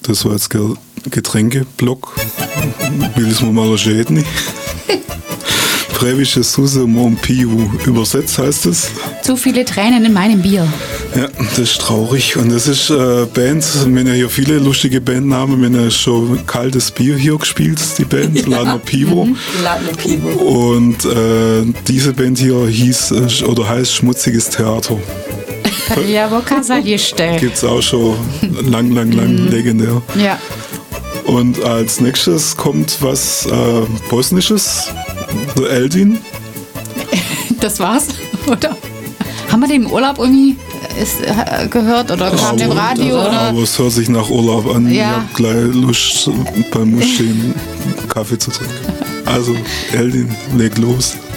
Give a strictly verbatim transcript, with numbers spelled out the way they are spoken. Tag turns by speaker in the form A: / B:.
A: das war jetzt der Getränkeblock. Will es mir mal erschäden. Prevische Suse Mon Piu. Übersetzt heißt es.
B: Zu viele Tränen in meinem Bier.
A: Ja, das ist traurig. Und das ist äh, Band, wir haben ja hier viele lustige Bandnamen. Wir haben ja schon kaltes Bier hier gespielt, die Band, ja. Ladner Pivo.
C: Mhm. Ladner Pivo.
A: Und äh, diese Band hier hieß äh, oder heißt Schmutziges Theater.
B: Ja, wo kann es hier stellen?
A: Gibt's auch schon lang, lang, lang mhm. legendär.
B: Ja.
A: Und als nächstes kommt was äh, Bosnisches, der Eldin.
B: Das war's, oder? Haben wir den im Urlaub irgendwie ist, äh, gehört oder kam im Radio?
A: Aber,
B: oder?
A: aber es hört sich nach Urlaub an.
B: Ja.
A: Ich habe gleich Lust, beim Muscheln Kaffee zu trinken. Also, Eldin, leg los.